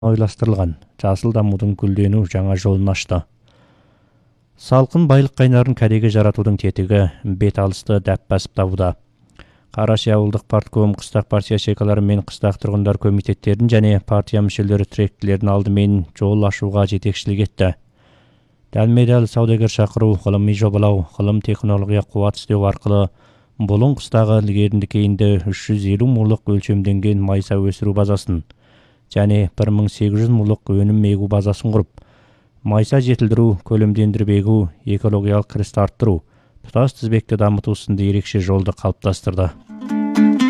ойластырылған жасыл дамудың гүлдену жаңа жолын ашты. Салқын байлық қайнарын кәдеге жаратудың тетігі бет алысты дәп басып табуда. Қараши ауылдық партком қыстақ партия шекалары мен қыстақ тұрғындар комитеттерін және партия мүшелері тіректілерін алдымен жол ашуға жетекшілік етті. Дәлме-дәл саудагер шақыру, ғылыми жобалау, ғылым технология қуат істеу арқылы бұлың қыстағы ілгерінді кейінді 350 мұрлық өлшемденген майса өсіру базасын және 1800 мұрлық өнім егу базасын құрып, майса жетілдіру, көлемдендіріп егу, экологиялық кірісті арттыру, тұтас тізбекті дамыту сынды ерекше жолды қалыптастырды.